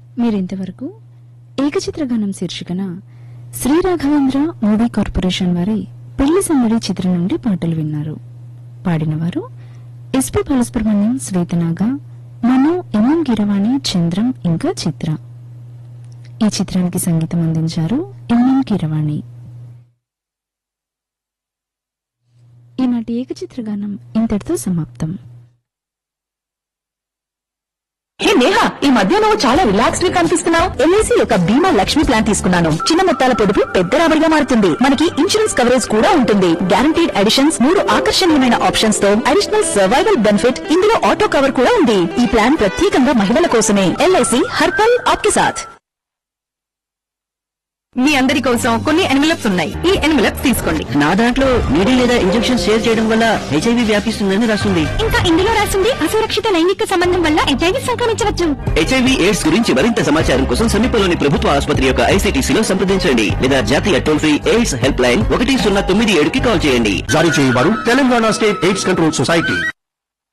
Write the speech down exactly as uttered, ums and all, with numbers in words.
మీరింతవరకు ఏకచిత్రగానం శీర్షికన Shri Raghavendra movie corporation వారి పెళ్లి సందడి చిత్రం నుండి పాటలు విన్నారు. పాడినవారు ఎస్పీ బాలసుబ్రహ్మణ్యం, శ్వేతనాగ, మను, ఎంఎం కీరవాణి, చంద్రం ఇంకా చిత్ర. ఈ చిత్రానికి సంగీతం అందించారు ఎంఎం కీరవాణి. ఈనాటి ఏకచిత్రగానం ఇంతటితో సమాప్తం. హే నేహా, ఈ మధ్య నువ్వు చాలా రిలాక్స్డ్ గా కనిపిస్తున్నావు. ఎల్ఐసి యొక్క బీమా లక్ష్మి ప్లాన్ తీసుకున్నాను. చిన్న మొత్తాల పొదుపు పెద్ద రాబడిగా మారుతుంది. మనకి ఇన్సూరెన్స్ కవరేజ్ కూడా ఉంటుంది. గ్యారంటీడ్ అడిషన్స్, మూడు ఆకర్షణీయమైన ఆప్షన్స్ తో అడిషనల్ సర్వైవల్ బెనిఫిట్, ఇందులో ఆటో కవర్ కూడా ఉంది. ఈ ప్లాన్ ప్రత్యేకంగా మహిళల కోసమే. ఎల్ఐసి హర్ పల్ ఆప్కే సాథ్. మీ అందరి కోసం కొన్ని ఎన్వెలప్స్ ఉన్నాయి. ఈ ఎన్వెలప్స్ తీసుకోండి. నా దాంట్లో నీడి లేదా ఇంజెక్షన్ షేర్ చేయడం వల్ల హెచ్ఐవి వ్యాపిస్తుందని రాస్తుంది. ఇంకా ఇందులో రాస్తుంది అసురక్షిత లైంగిక సంబంధం వల్ల హెచ్ఐవి సంక్రమించవచ్చు. హెచ్ఐవి ఎయిడ్స్ గురించి మరింత సమాచారం కోసం సమీపంలోని ప్రభుత్వ ఆసుపత్రి యొక్క ఐసీటీసీలో సంప్రదించండి లేదా జాతీయ toll free AIDS help line ఒకటి సున్నా తొమ్మిది ఏడుకి కాల్ చేయండి. జారీ చేయవారు Telangana state AIDS control society.